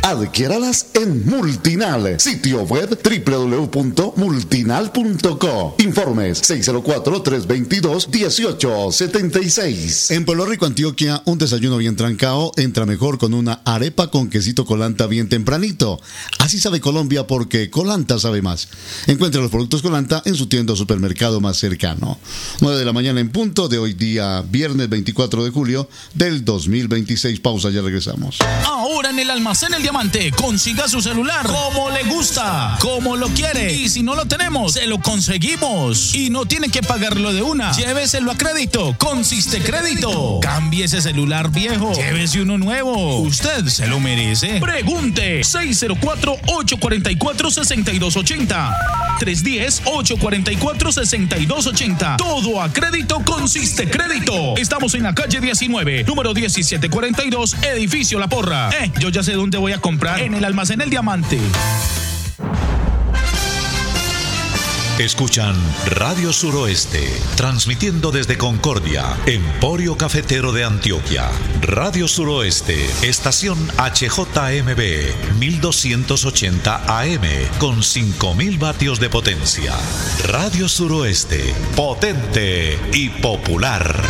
Adquiéralas en Multinal, sitio web www.multinal.co. Informes 604-322-1876. En Pueblo Rico, Antioquia, un desayuno bien trancado entra mejor con una arepa con quesito Colanta bien tempranito. Así sabe Colombia porque Colanta sabe más. Encuentra los productos Colanta en su tienda o supermercado más cercano. 9 de la mañana en punto de hoy día, viernes 24 de julio del 2026. Pausa, ya regresamos. Ahora en el Almacén El Diamante, consiga su celular como le gusta, como lo quiere. Y si no lo tenemos, se lo conseguimos. Y no tiene que pagarlo de una. Lléveselo a crédito con Sistecrédito. Cambie ese celular viejo, llévese uno nuevo. Usted se lo merece. Pregunte 604-844-6280. 310-844-6280. Todo a crédito con Sistecrédito. Estamos en la calle 19, número 1742, edificio La Porra. Yo ya sé dónde voy a comprar, en el Almacén El Diamante. Escuchan Radio Suroeste, transmitiendo desde Concordia, Emporio Cafetero de Antioquia. Radio Suroeste, estación HJMB, 1280 AM, con 5000 vatios de potencia. Radio Suroeste, potente y popular.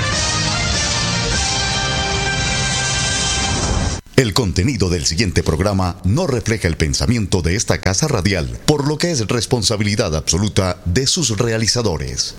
El contenido del siguiente programa no refleja el pensamiento de esta casa radial, por lo que es responsabilidad absoluta de sus realizadores.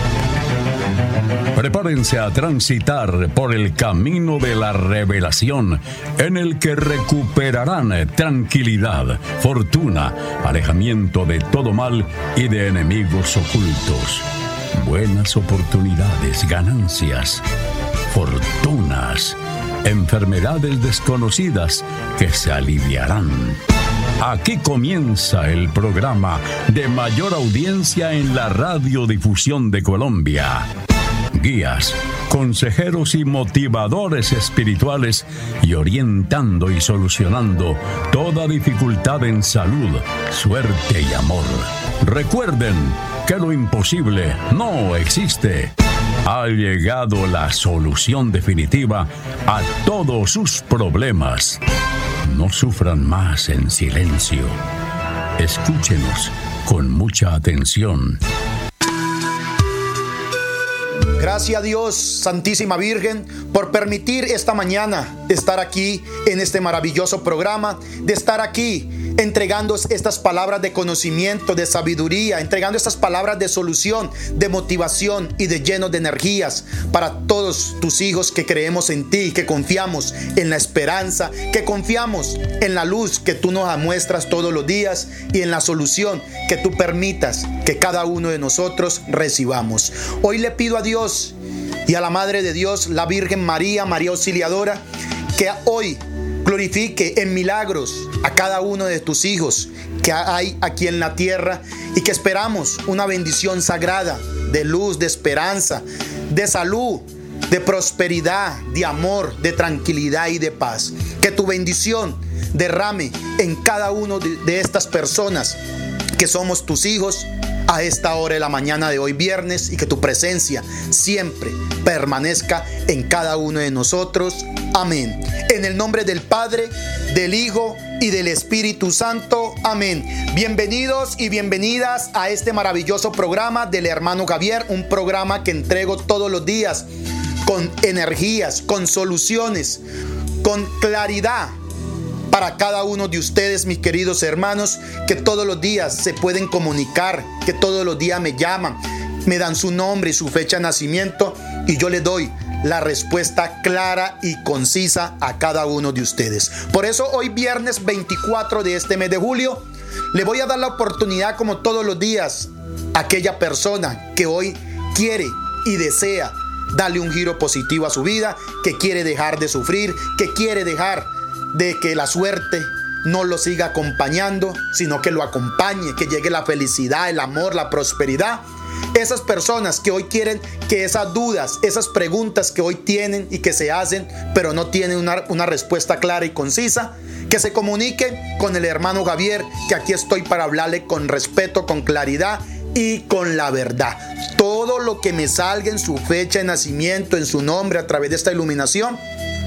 Prepárense a transitar por el camino de la revelación, en el que recuperarán tranquilidad, fortuna, alejamiento de todo mal y de enemigos ocultos. Buenas oportunidades, ganancias, fortunas, enfermedades desconocidas que se aliviarán. Aquí comienza el programa de mayor audiencia en la radiodifusión de Colombia. Guías, consejeros y motivadores espirituales, y orientando y solucionando toda dificultad en salud, suerte y amor. Recuerden que lo imposible no existe. Ha llegado la solución definitiva a todos sus problemas. No sufran más en silencio. Escúchenos con mucha atención. Gracias a Dios, Santísima Virgen, por permitir esta mañana estar aquí en este maravilloso programa, de estar aquí entregando estas palabras de conocimiento, de sabiduría, entregando estas palabras de solución, de motivación y de lleno de energías para todos tus hijos que creemos en ti, que confiamos en la esperanza, que confiamos en la luz que tú nos muestras todos los días y en la solución que tú permitas que cada uno de nosotros recibamos. Hoy le pido a Dios y a la Madre de Dios, la Virgen María, María Auxiliadora, que hoy glorifique en milagros a cada uno de tus hijos que hay aquí en la tierra, y que esperamos una bendición sagrada de luz, de esperanza, de salud, de prosperidad, de amor, de tranquilidad y de paz. Que tu bendición derrame en cada uno de estas personas que somos tus hijos a esta hora de la mañana de hoy viernes, y que tu presencia siempre permanezca en cada uno de nosotros. Amén. En el nombre del Padre, del Hijo y del Espíritu Santo. Amén. Bienvenidos y bienvenidas a este maravilloso programa del hermano Javier, un programa que entrego todos los días con energías, con soluciones, con claridad para cada uno de ustedes, mis queridos hermanos, que todos los días se pueden comunicar, que todos los días me llaman, me dan su nombre y su fecha de nacimiento, y yo les doy la respuesta clara y concisa a cada uno de ustedes. Por eso hoy viernes 24 de este mes de julio le voy a dar la oportunidad, como todos los días, a aquella persona que hoy quiere y desea darle un giro positivo a su vida, que quiere dejar de sufrir, que quiere dejar de que la suerte no lo siga acompañando, sino que lo acompañe, que llegue la felicidad, el amor, la prosperidad. Esas personas que hoy quieren que esas dudas, esas preguntas que hoy tienen y que se hacen, pero no tienen una respuesta clara y concisa, que se comunique con el hermano Javier, que aquí estoy para hablarle con respeto, con claridad y con la verdad. Todo lo que me salga en su fecha de nacimiento, en su nombre, a través de esta iluminación,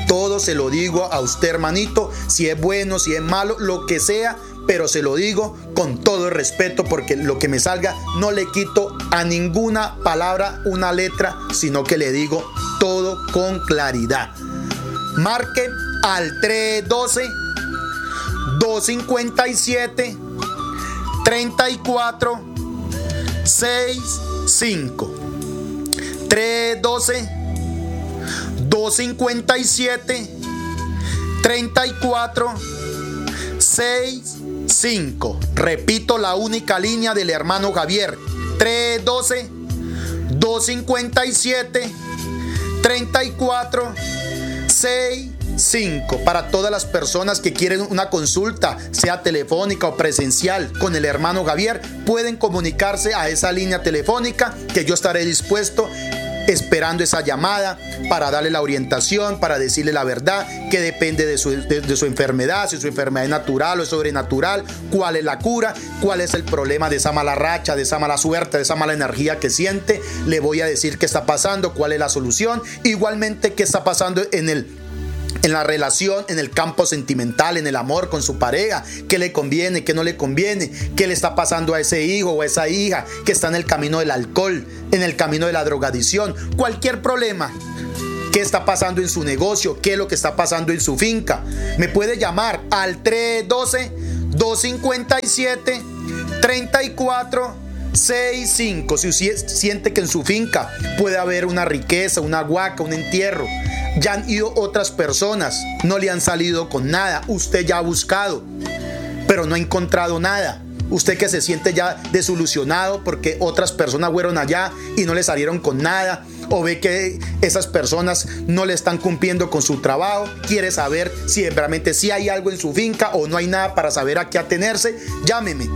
Todo se lo digo a usted, hermanito, si es bueno, si es malo, lo que sea, pero se lo digo con todo el respeto, porque lo que me salga no le quito a ninguna palabra una letra, sino que le digo todo con claridad. Marque al 312-257-3465. 312-257-3465. Repito, la única línea del hermano Javier. 312-257-3465. Para todas las personas que quieren una consulta, sea telefónica o presencial, con el hermano Javier, pueden comunicarse a esa línea telefónica, que yo estaré dispuesto esperando esa llamada para darle la orientación, para decirle la verdad, que depende de su enfermedad, si su enfermedad es natural o es sobrenatural, cuál es la cura, cuál es el problema de esa mala racha, de esa mala suerte, de esa mala energía que siente. Le voy a decir qué está pasando, cuál es la solución, igualmente qué está pasando en la relación, en el campo sentimental, en el amor con su pareja, qué le conviene, qué no le conviene, qué le está pasando a ese hijo o a esa hija que está en el camino del alcohol, en el camino de la drogadicción, cualquier problema. ¿Qué está pasando en su negocio? ¿Qué es lo que está pasando en su finca? Me puede llamar al 312-257-3465. Si usted siente que en su finca puede haber una riqueza, una huaca, un entierro, ya han ido otras personas, no le han salido con nada, usted ya ha buscado, pero no ha encontrado nada. Usted que se siente ya desilusionado porque otras personas fueron allá y no le salieron con nada, o ve que esas personas no le están cumpliendo con su trabajo, quiere saber si realmente sí hay algo en su finca o no hay nada para saber a qué atenerse, llámeme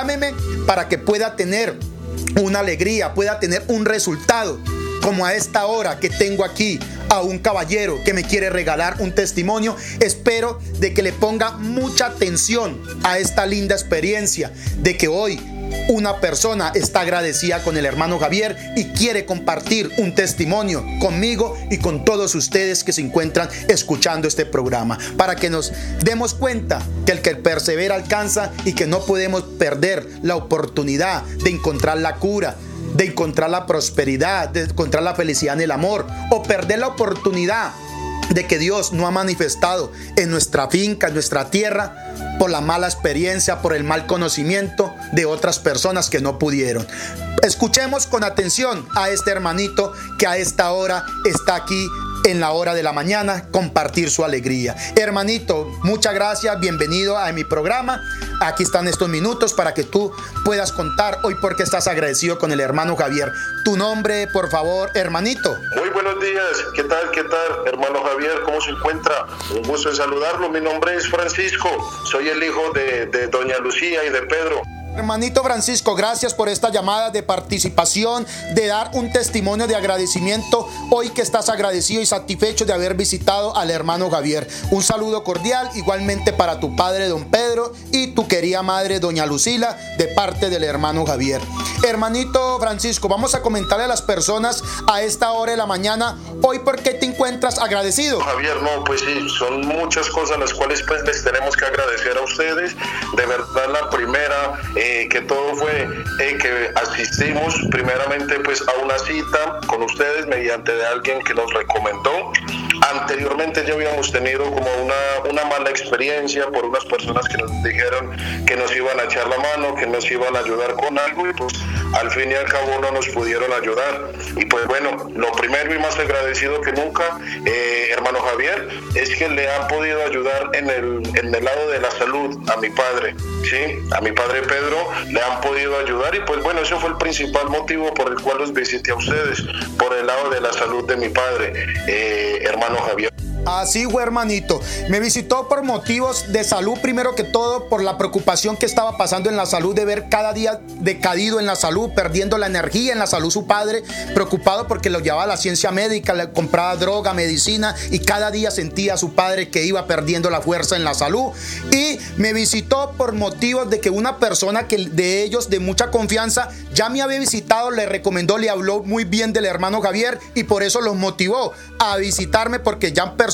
para que pueda tener una alegría, pueda tener un resultado, como a esta hora que tengo aquí a un caballero que me quiere regalar un testimonio. Espero de que le ponga mucha atención a esta linda experiencia de que hoy una persona está agradecida con el hermano Javier y quiere compartir un testimonio conmigo y con todos ustedes que se encuentran escuchando este programa, para que nos demos cuenta que el que persevera alcanza y que no podemos perder la oportunidad de encontrar la cura, de encontrar la prosperidad, de encontrar la felicidad en el amor, o perder la oportunidad de que Dios no ha manifestado en nuestra finca, en nuestra tierra, por la mala experiencia, por el mal conocimiento de otras personas que no pudieron. Escuchemos con atención a este hermanito que a esta hora está aquí en la hora de la mañana, compartir su alegría. Hermanito, muchas gracias, bienvenido a mi programa. Aquí están estos minutos para que tú puedas contar hoy por qué estás agradecido con el hermano Javier. Tu nombre, por favor, hermanito. Muy buenos días, ¿qué tal, hermano Javier? ¿Cómo se encuentra? Un gusto en saludarlo. Mi nombre es Francisco, soy el hijo de doña Lucía y de Pedro. Hermanito Francisco, gracias por esta llamada de participación, de dar un testimonio de agradecimiento hoy que estás agradecido y satisfecho de haber visitado al hermano Javier. Un saludo cordial igualmente para tu padre don Pedro y tu querida madre doña Lucila de parte del hermano Javier. Hermanito Francisco, vamos a comentarle a las personas a esta hora de la mañana hoy por qué te encuentras agradecido. Javier, no, pues sí, son muchas cosas las cuales pues les tenemos que agradecer a ustedes. De verdad, la primera que todo fue que asistimos primeramente pues a una cita con ustedes mediante de alguien que nos recomendó. Anteriormente ya habíamos tenido como una mala experiencia por unas personas que nos dijeron que nos iban a echar la mano, que nos iban a ayudar con algo, y pues al fin y al cabo no nos pudieron ayudar. Y pues bueno, lo primero y más agradecido que nunca, hermano Javier, es que le han podido ayudar en el lado de la salud a mi padre, ¿sí? A mi padre Pedro le han podido ayudar, y pues bueno, ese fue el principal motivo por el cual los visité a ustedes, por el lado de la salud de mi padre, hermano Javier. Así fue, hermanito. Me visitó por motivos de salud, primero que todo por la preocupación que estaba pasando en la salud, de ver cada día decaído en la salud, perdiendo la energía en la salud su padre, preocupado porque lo llevaba a la ciencia médica, le compraba droga, medicina, y cada día sentía a su padre que iba perdiendo la fuerza en la salud. Y me visitó por motivos de que una persona que de ellos de mucha confianza ya me había visitado, le recomendó, le habló muy bien del hermano Javier, y por eso los motivó a visitarme, porque ya personas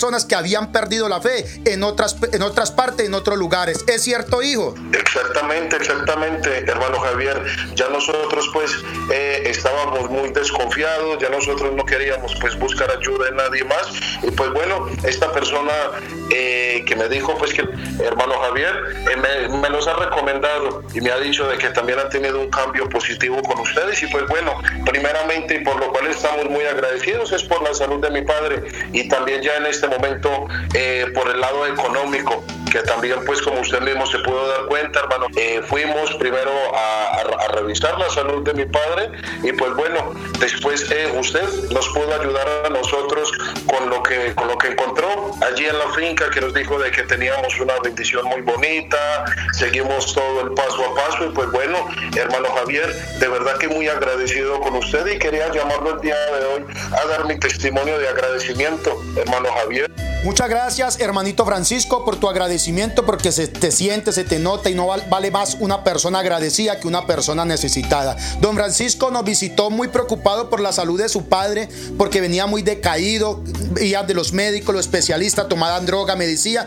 personas que habían perdido la fe en otras partes, en otros lugares. ¿Es cierto, hijo? Exactamente, hermano Javier. Ya nosotros pues estábamos muy desconfiados, ya nosotros no queríamos pues buscar ayuda en nadie más. Y pues bueno, esta persona que me dijo pues que hermano Javier me los ha recomendado y me ha dicho de que también ha tenido un cambio positivo con ustedes. Y pues bueno, primeramente, y por lo cual estamos muy agradecidos, es por la salud de mi padre, y también ya en este momento por el lado económico, que también pues como usted mismo se pudo dar cuenta, hermano, fuimos primero a revisar la salud de mi padre, y pues bueno, después usted nos pudo ayudar a nosotros con lo que encontró allí en la finca, que nos dijo de que teníamos una bendición muy bonita. Seguimos todo el paso a paso, y pues bueno, hermano Javier, de verdad que muy agradecido con usted, y quería llamarlo el día de hoy a dar mi testimonio de agradecimiento, hermano Javier. Muchas gracias, hermanito Francisco, por tu agradecimiento, porque se te siente, se te nota, y no vale más una persona agradecida que una persona necesitada. Don Francisco nos visitó muy preocupado por la salud de su padre, porque venía muy decaído, iba de los médicos, los especialistas, tomaban droga, medicina,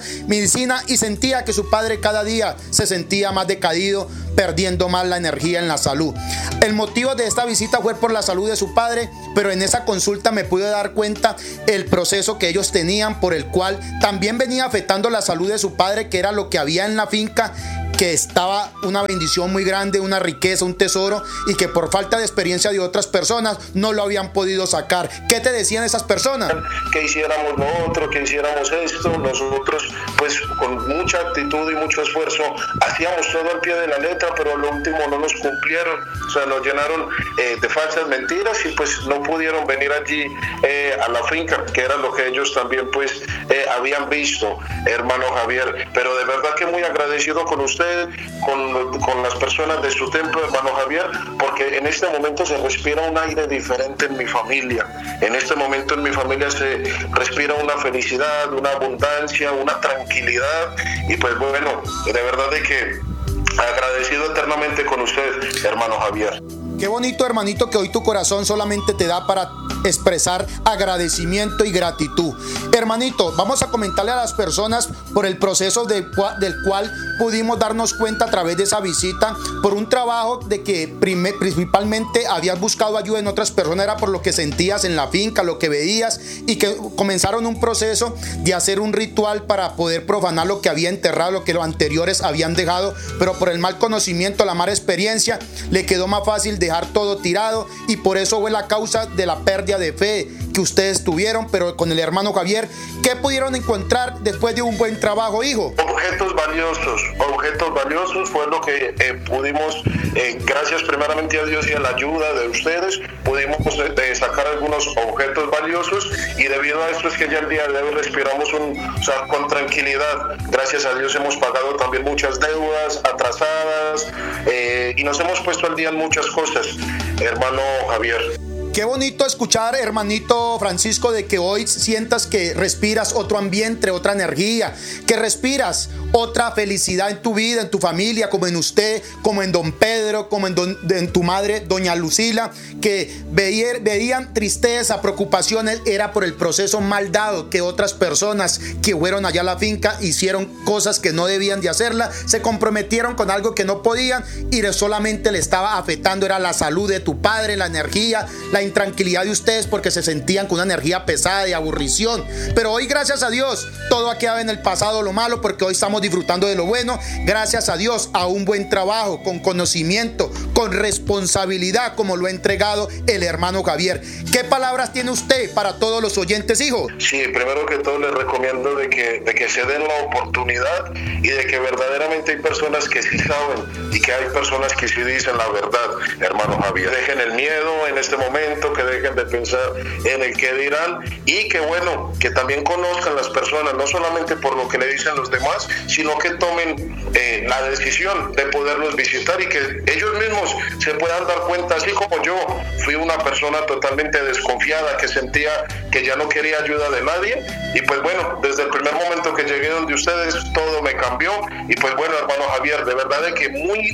y sentía que su padre cada día se sentía más decaído, perdiendo más la energía en la salud. El motivo de esta visita fue por la salud de su padre, pero en esa consulta me pude dar cuenta el proceso que ellos tenían, por el cual también venía afectando la salud de su padre, que era lo que había en la finca, que estaba una bendición muy grande, una riqueza, un tesoro, y que por falta de experiencia de otras personas no lo habían podido sacar. ¿Qué te decían esas personas? Que hiciéramos lo otro, que hiciéramos esto. Nosotros pues con mucha actitud y mucho esfuerzo hacíamos todo al pie de la letra, pero lo último no nos cumplieron, o sea, nos llenaron de falsas mentiras, y pues no pudieron venir allí a la finca, que era lo que ellos también pues habían visto, hermano Javier. Pero de verdad que muy agradecido con usted, con las personas de su templo, hermano Javier, porque en este momento se respira un aire diferente en mi familia. En este momento en mi familia se respira una felicidad, una abundancia, una tranquilidad, y pues bueno, de verdad de que agradecido eternamente con usted, hermano Javier. Qué bonito, hermanito, que hoy tu corazón solamente te da para expresar agradecimiento y gratitud. Hermanito, vamos a comentarle a las personas por el proceso del cual pudimos darnos cuenta a través de esa visita, por un trabajo de que principalmente habías buscado ayuda en otras personas, era por lo que sentías en la finca, lo que veías, y que comenzaron un proceso de hacer un ritual para poder profanar lo que había enterrado, lo que los anteriores habían dejado, pero por el mal conocimiento, la mala experiencia, le quedó más fácil dejar todo tirado, y por eso fue la causa de la pérdida de fe que ustedes tuvieron. Pero con el hermano Javier, ¿qué pudieron encontrar después de un buen trabajo, hijo? Objetos valiosos fue lo que pudimos, gracias primeramente a Dios y a la ayuda de ustedes, pudimos sacar algunos objetos valiosos, y debido a esto es que ya el día de hoy respiramos con tranquilidad. Gracias a Dios hemos pagado también muchas deudas atrasadas, y nos hemos puesto al día en muchas cosas, hermano Javier. Qué bonito escuchar, hermanito Francisco, de que hoy sientas que respiras otro ambiente, otra energía, que respiras otra felicidad en tu vida, en tu familia, como en usted, como en don Pedro, como en tu madre, doña Lucila, que veían tristeza, preocupaciones, era por el proceso mal dado, que otras personas que fueron allá a la finca hicieron cosas que no debían de hacerlas, se comprometieron con algo que no podían, y solamente le estaba afectando era la salud de tu padre, la energía, la intranquilidad de ustedes, porque se sentían con una energía pesada, de aburrición. Pero hoy, gracias a Dios, todo ha quedado en el pasado, lo malo, porque hoy estamos disfrutando de lo bueno, gracias a Dios, a un buen trabajo, con conocimiento, con responsabilidad, como lo ha entregado el hermano Javier. ¿Qué palabras tiene usted para todos los oyentes, hijo? Sí, primero que todo les recomiendo de que se den la oportunidad, y de que verdaderamente hay personas que sí saben, y que hay personas que sí dicen la verdad, hermano Javier. Dejen el miedo en este momento, que dejen de pensar en el que dirán, y que bueno, que también conozcan las personas, no solamente por lo que le dicen los demás, sino que tomen la decisión de poderlos visitar, y que ellos mismos se puedan dar cuenta, así como yo fui una persona totalmente desconfiada, que sentía que ya no quería ayuda de nadie, y pues bueno, desde el primer momento que llegué donde ustedes, todo me cambió. cambió. Y pues bueno, hermano Javier, de verdad de que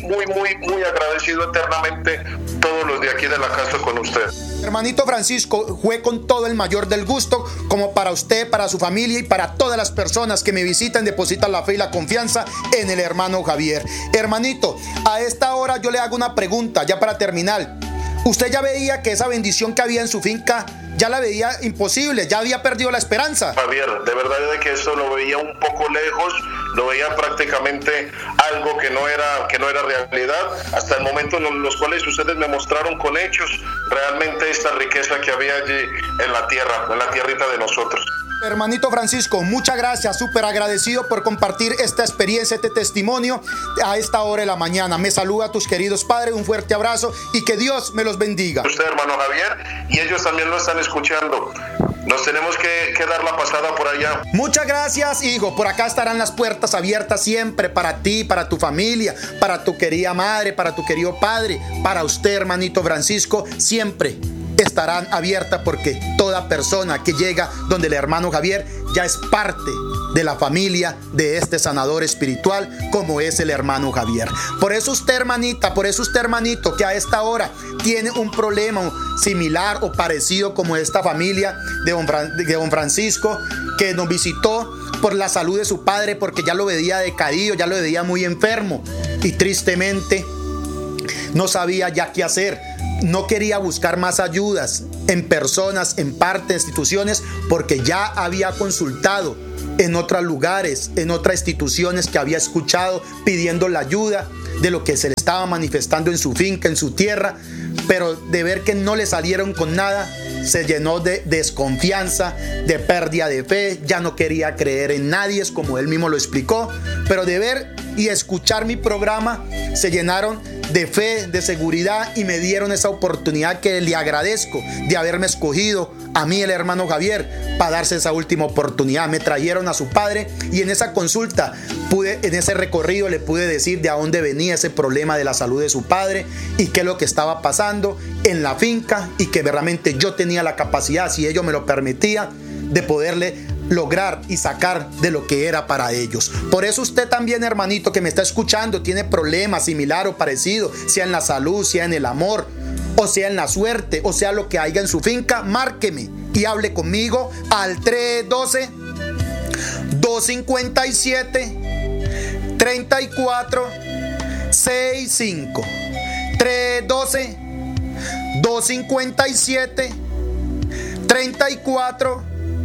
muy agradecido eternamente todos los de aquí de la casa con usted. Hermanito Francisco, fue con todo el mayor del gusto, como para usted, para su familia y para todas las personas que me visitan, depositan la fe y la confianza en el hermano Javier. Hermanito, a esta hora yo le hago una pregunta, ya para terminar. ¿Usted ya veía que esa bendición que había en su finca, ya la veía imposible, ya había perdido la esperanza? Javier, de verdad de que eso lo veía un poco lejos, lo veía prácticamente algo que no era realidad, hasta el momento en los cuales ustedes me mostraron con hechos realmente esta riqueza que había allí en la tierrita de nosotros. Hermanito Francisco, muchas gracias, súper agradecido por compartir esta experiencia, este testimonio a esta hora de la mañana. Me saluda a tus queridos padres, un fuerte abrazo y que Dios me los bendiga. Usted, hermano Javier, y ellos también lo están escuchando. Nos tenemos que dar la pasada por allá. Muchas gracias, hijo. Por acá estarán las puertas abiertas siempre para ti, para tu familia, para tu querida madre, para tu querido padre, para usted, hermanito Francisco, siempre estarán abiertas, porque toda persona que llega donde el hermano Javier ya es parte de la familia de este sanador espiritual como es el hermano Javier. Por eso usted, hermanita, por eso usted, hermanito, que a esta hora tiene un problema similar o parecido como esta familia de don Francisco, que nos visitó por la salud de su padre, porque ya lo veía decaído, ya lo veía muy enfermo y tristemente no sabía ya qué hacer. No quería buscar más ayudas en personas, en parte, instituciones, porque ya había consultado en otros lugares, en otras instituciones que había escuchado pidiendo la ayuda de lo que se le estaba manifestando en su finca, en su tierra, pero de ver que no le salieron con nada, se llenó de desconfianza, de pérdida de fe, ya no quería creer en nadie, es como él mismo lo explicó, pero de ver y escuchar mi programa se llenaron de fe, de seguridad, y me dieron esa oportunidad que le agradezco de haberme escogido a mí, el hermano Javier, para darse esa última oportunidad. Me trajeron a su padre y en esa consulta en ese recorrido le pude decir de a dónde venía ese problema de la salud de su padre y qué es lo que estaba pasando en la finca, y que realmente yo tenía la capacidad, si ellos me lo permitían, de poderle lograr y sacar de lo que era para ellos. Por eso usted también, hermanito, que me está escuchando, tiene problemas similar o parecido, sea en la salud, sea en el amor, o sea en la suerte, o sea lo que haya en su finca, márqueme y hable conmigo al 312-257-3465. 312-257-3465.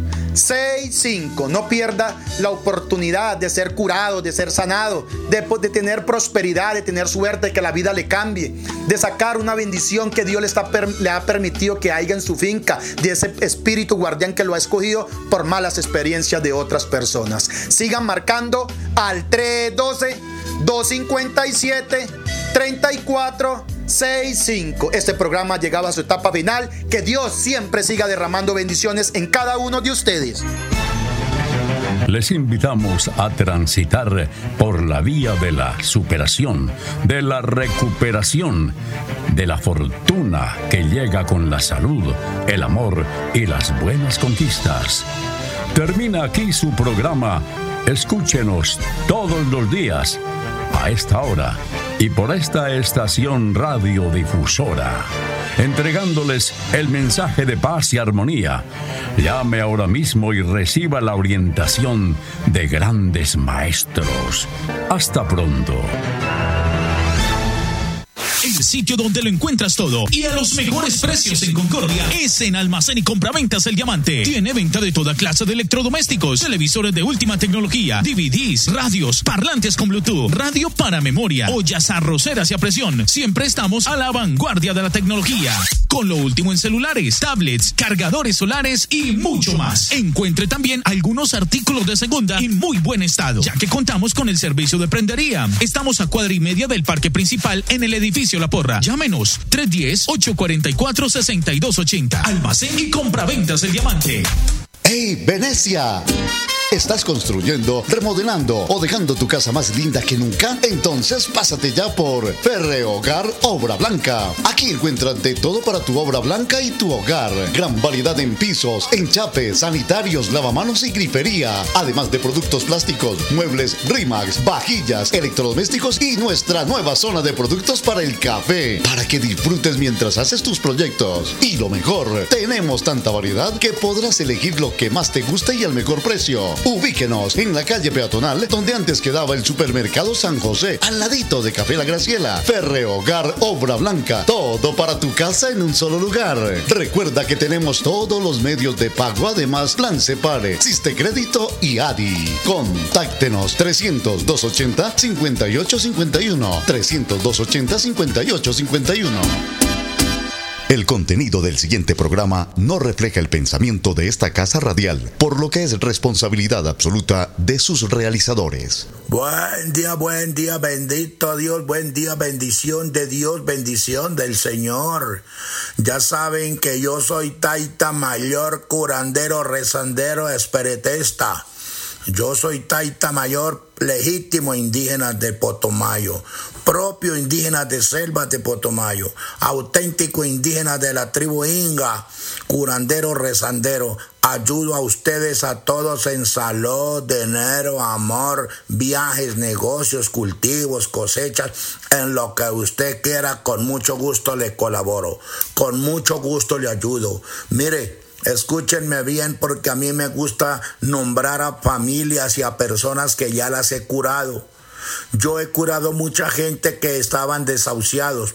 No pierda la oportunidad de ser curado, de ser sanado, de tener prosperidad, de tener suerte, que la vida le cambie, de sacar una bendición que Dios le ha permitido que haya en su finca, de ese espíritu guardián que lo ha escogido por malas experiencias de otras personas. Sigan marcando al 312-257-3465. Este programa llegaba a su etapa final. Que Dios siempre siga derramando bendiciones en cada uno de ustedes. Les invitamos a transitar por la vía de la superación, de la recuperación, de la fortuna que llega con la salud, el amor y las buenas conquistas. Termina aquí su programa. Escúchenos todos los días a esta hora y por esta estación radiodifusora, entregándoles el mensaje de paz y armonía. Llame ahora mismo y reciba la orientación de grandes maestros. Hasta pronto. El sitio donde lo encuentras todo y a los mejores precios en Concordia es en Almacén y Compraventas El Diamante. Tiene venta de toda clase de electrodomésticos, televisores de última tecnología, DVDs, radios, parlantes con Bluetooth, radio para memoria, ollas arroceras y a presión. Siempre estamos a la vanguardia de la tecnología, con lo último en celulares, tablets, cargadores solares y mucho más. Encuentre también algunos artículos de segunda en muy buen estado, ya que contamos con el servicio de prendería. Estamos a cuadra y media del parque principal en el edificio La Porra. Llámenos 310-844-6280. Almacén y Compraventas El Diamante. ¡Hey, Venecia! ¿Estás construyendo, remodelando o dejando tu casa más linda que nunca? Entonces pásate ya por Ferrehogar Obra Blanca. Aquí encuentras de todo para tu obra blanca y tu hogar. Gran variedad en pisos, enchapes, sanitarios, lavamanos y grifería. Además de productos plásticos, muebles Rimax, vajillas, electrodomésticos y nuestra nueva zona de productos para el café. Para que disfrutes mientras haces tus proyectos. Y lo mejor, tenemos tanta variedad que podrás elegir lo que más te guste y al mejor precio. Ubíquenos en la calle peatonal donde antes quedaba el supermercado San José, al ladito de Café La Graciela. Ferrehogar Obra Blanca, todo para tu casa en un solo lugar. Recuerda que tenemos todos los medios de pago, además Plan Separe, Siste Crédito y ADI. Contáctenos 300-280-5851, 300-280-5851. El contenido del siguiente programa no refleja el pensamiento de esta casa radial, por lo que es responsabilidad absoluta de sus realizadores. Buen día, bendito Dios, buen día, bendición de Dios, bendición del Señor. Ya saben que yo soy taita mayor, curandero, rezandero, espiritista. Yo soy taita mayor, legítimo indígena de Potomayo, propio indígena de selvas de Potomayo, auténtico indígena de la tribu Inga, curandero, rezandero. Ayudo a ustedes a todos en salud, dinero, amor, viajes, negocios, cultivos, cosechas, en lo que usted quiera, con mucho gusto le colaboro, con mucho gusto le ayudo. Mire, escúchenme bien porque a mí me gusta nombrar a familias y a personas que ya las he curado. Yo he curado mucha gente que estaban desahuciados.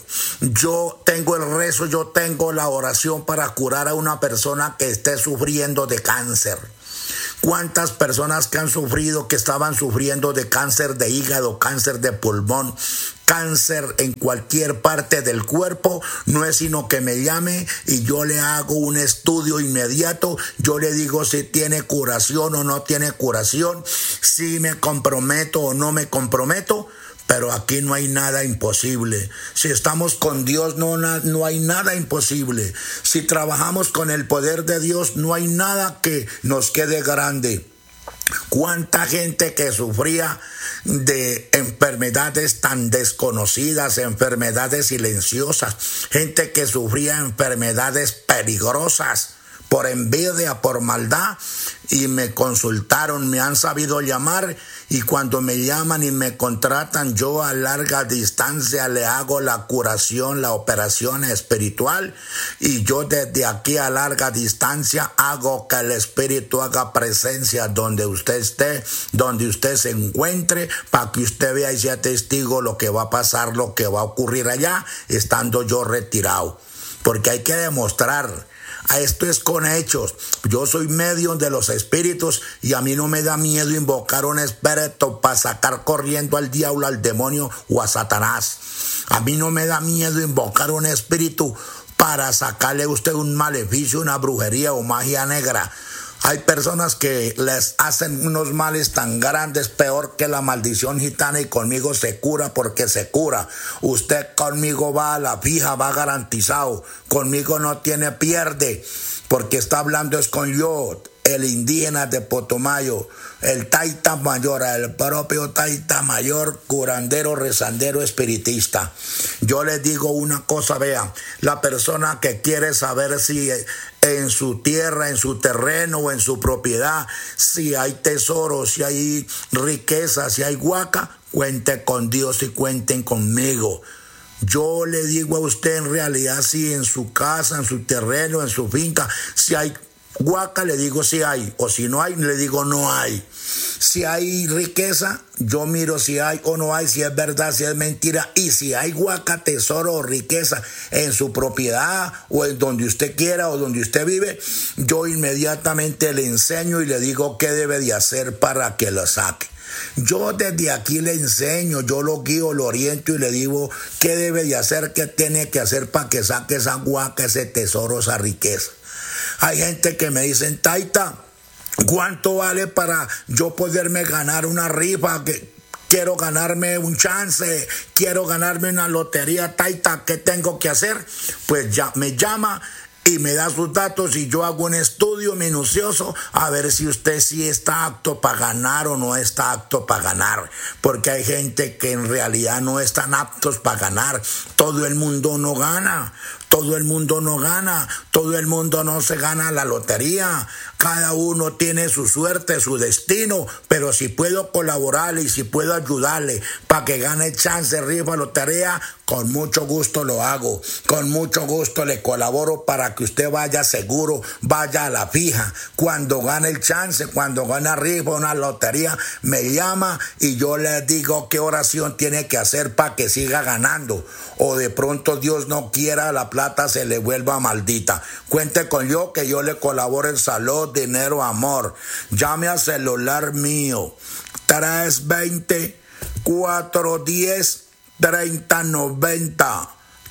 Yo tengo el rezo, yo tengo la oración para curar a una persona que esté sufriendo de cáncer. ¿Cuántas personas que han sufrido, que estaban sufriendo de cáncer de hígado, cáncer de pulmón, cáncer en cualquier parte del cuerpo? No es sino que me llame y yo le hago un estudio inmediato. Yo le digo si tiene curación o no tiene curación, si me comprometo o no me comprometo. Pero aquí no hay nada imposible. Si estamos con Dios, no hay nada imposible. Si trabajamos con el poder de Dios, no hay nada que nos quede grande. ¿Cuánta gente que sufría de enfermedades tan desconocidas, enfermedades silenciosas, gente que sufría enfermedades peligrosas por envidia, por maldad, y me consultaron, me han sabido llamar, y cuando me llaman y me contratan, yo a larga distancia le hago la curación, la operación espiritual, y yo desde aquí a larga distancia hago que el espíritu haga presencia donde usted esté, donde usted se encuentre, para que usted vea y sea testigo lo que va a pasar, lo que va a ocurrir allá, estando yo retirado. Porque hay que demostrar. Esto es con hechos. Yo soy medium de los espíritus y a mí no me da miedo invocar un espíritu para sacar corriendo al diablo, al demonio o a Satanás. A mí no me da miedo invocar un espíritu para sacarle a usted un maleficio, una brujería o magia negra. Hay personas que les hacen unos males tan grandes, peor que la maldición gitana, y conmigo se cura porque se cura. Usted conmigo va a la fija, va garantizado. Conmigo no tiene pierde, porque está hablando es con yo, el indígena de Potomayo, el taita mayor, el propio taita mayor, curandero, rezandero, espiritista. Yo les digo una cosa, vean, la persona que quiere saber si en su tierra, en su terreno o en su propiedad, si hay tesoro, si hay riqueza, si hay huaca, cuente con Dios y cuenten conmigo. Yo le digo a usted en realidad si en su casa, en su terreno, en su finca, si hay huaca, le digo si hay, o si no hay, le digo no hay. Si hay riqueza, yo miro si hay o no hay, si es verdad, si es mentira. Y si hay huaca, tesoro o riqueza en su propiedad o en donde usted quiera o donde usted vive, yo inmediatamente le enseño y le digo qué debe de hacer para que lo saque. Yo desde aquí le enseño, yo lo guío, lo oriento y le digo qué debe de hacer, qué tiene que hacer para que saque esa huaca, ese tesoro, esa riqueza. Hay gente que me dicen, taita, ¿cuánto vale para yo poderme ganar una rifa? Quiero ganarme un chance, quiero ganarme una lotería, taita, ¿qué tengo que hacer? Pues ya me llama y me da sus datos y yo hago un estudio minucioso a ver si usted sí está apto para ganar o no está apto para ganar, porque hay gente que en realidad no están aptos para ganar. Todo el mundo no gana. Todo el mundo no gana, todo el mundo no se gana la lotería. Cada uno tiene su suerte, su destino, pero si puedo colaborarle y si puedo ayudarle para que gane chance, rifa, lotería, con mucho gusto lo hago. Con mucho gusto le colaboro para que usted vaya seguro, vaya a la fija. Cuando gane el chance, cuando gane rifa, una lotería, me llama y yo le digo qué oración tiene que hacer para que siga ganando. O de pronto Dios no quiera, la plata se le vuelva maldita. Cuente con yo que yo le colaboro en salud, dinero, amor. Llame al celular mío 320-410-3090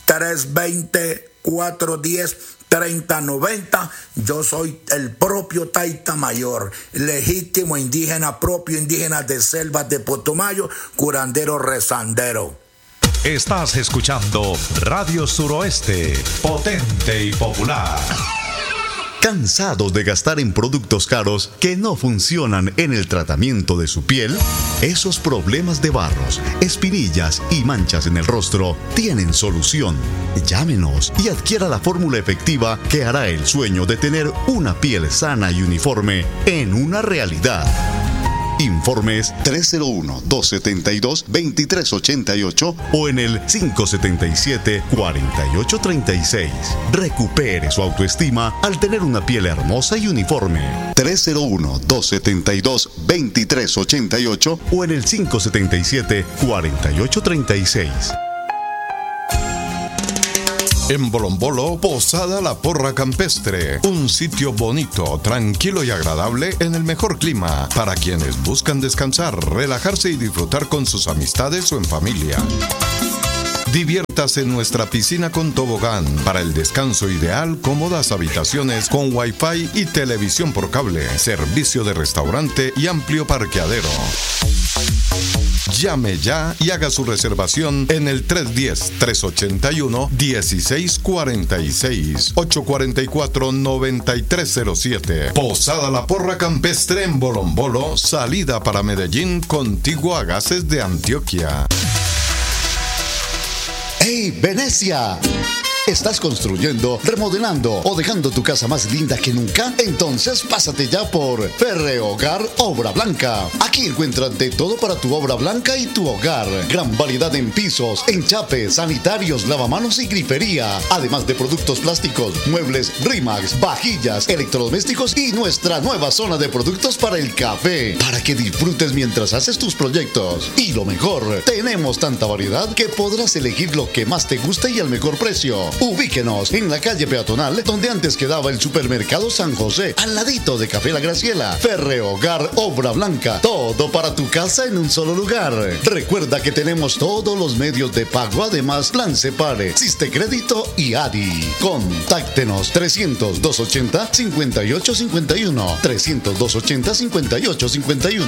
320-410-3090. Yo soy el propio Taita Mayor, legítimo indígena, propio indígena de selvas de Putumayo, curandero rezandero. Estás escuchando Radio Suroeste, potente y popular. ¿Cansados de gastar en productos caros que no funcionan en el tratamiento de su piel? Esos problemas de barros, espinillas y manchas en el rostro tienen solución. Llámenos y adquiera la fórmula efectiva que hará el sueño de tener una piel sana y uniforme en una realidad. Informes 301-272-2388 o en el 577-4836. Recupere su autoestima al tener una piel hermosa y uniforme. 301-272-2388 o en el 577-4836. En Bolombolo, Posada La Porra Campestre, un sitio bonito, tranquilo y agradable en el mejor clima para quienes buscan descansar, relajarse y disfrutar con sus amistades o en familia. Diviértase en nuestra piscina con tobogán. Para el descanso ideal, cómodas habitaciones con wifi y televisión por cable, servicio de restaurante y amplio parqueadero. Llame ya y haga su reservación en el 310-381-1646, 844-9307. Posada La Porra Campestre en Bolombolo, salida para Medellín, contiguo a Gases de Antioquia. ¡Hey, Venecia! ¿Estás construyendo, remodelando o dejando tu casa más linda que nunca? Entonces pásate ya por Ferrehogar Obra Blanca. Aquí encuentras de todo para tu obra blanca y tu hogar. Gran variedad en pisos, enchapes, sanitarios, lavamanos y grifería. Además de productos plásticos, muebles Rimax, vajillas, electrodomésticos y nuestra nueva zona de productos para el café. Para que disfrutes mientras haces tus proyectos. Y lo mejor, tenemos tanta variedad que podrás elegir lo que más te guste y al mejor precio. Ubíquenos en la calle peatonal donde antes quedaba el supermercado San José, al ladito de Café La Graciela. Ferrehogar Obra Blanca, todo para tu casa en un solo lugar. Recuerda que tenemos todos los medios de pago, además Plan Separe, Siste Crédito y ADI. Contáctenos 300-280-5851, 300-280-5851.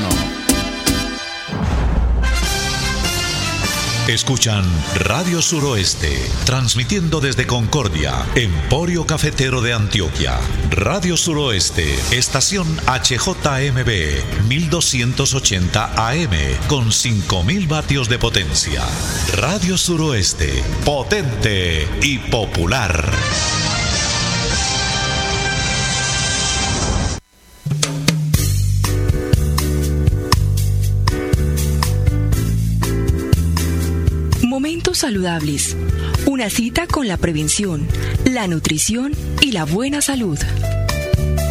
Escuchan Radio Suroeste, transmitiendo desde Concordia, Emporio Cafetero de Antioquia. Radio Suroeste, estación HJMB, 1280 AM, con 5000 vatios de potencia. Radio Suroeste, potente y popular. Momentos saludables. Una cita con la prevención, la nutrición y la buena salud.